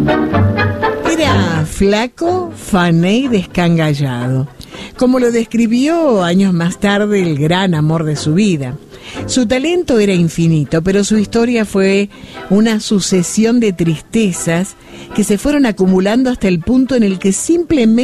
Era flaco, fané y descangallado, como lo describió años más tarde el gran amor de su vida. Su talento era infinito, pero su historia fue una sucesión de tristezas que se fueron acumulando hasta el punto en el que simplemente